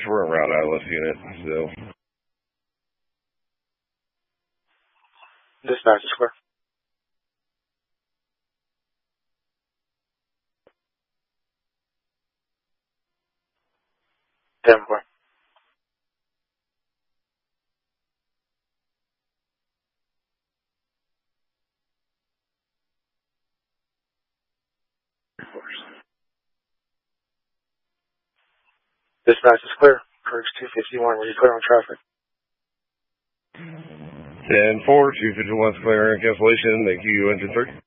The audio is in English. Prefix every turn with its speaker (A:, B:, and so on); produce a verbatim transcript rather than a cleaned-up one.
A: we're en route I L S unit, so.
B: Dispatch is clear. Denver. Dispatch is clear. Curtis two fifty-one, were you clear on traffic?
A: ten four, two fifty-one's clear and cancellation. Thank you, engine three.